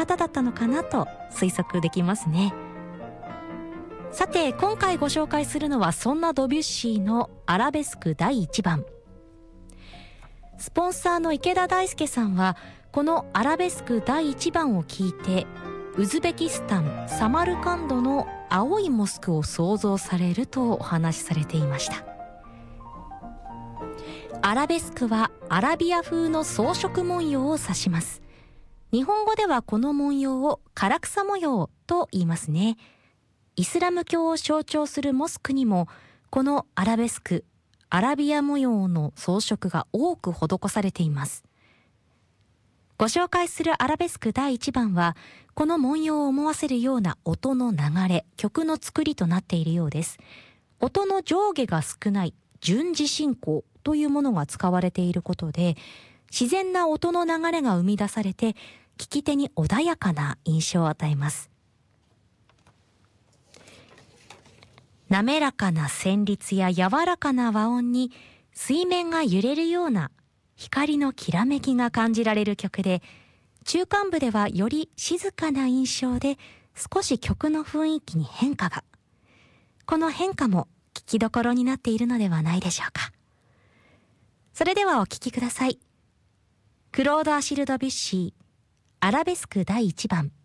方だったのかなと推測できますね。さて今回ご紹介するのはそんなドビュッシーのアラベスク第1番。スポンサーの池田大輔さんはこのアラベスク第1番を聞いてウズベキスタンサマルカンドの青いモスクを想像されるとお話しされていました。アラベスクはアラビア風の装飾文様を指します。日本語ではこの文様を唐草模様と言いますね。イスラム教を象徴するモスクにもこのアラベスク、アラビア模様の装飾が多く施されています。ご紹介するアラベスク第1番はこの文様を思わせるような音の流れ、曲の作りとなっているようです。音の上下が少ない順次進行というものが使われていることで自然な音の流れが生み出されて聞き手に穏やかな印象を与えます。滑らかな旋律や柔らかな和音に水面が揺れるような光のきらめきが感じられる曲で、中間部ではより静かな印象で少し曲の雰囲気に変化が。この変化も聞きどころになっているのではないでしょうか。それではお聴きください。クロード・アシル・ドビュッシー、アラベスク第1番。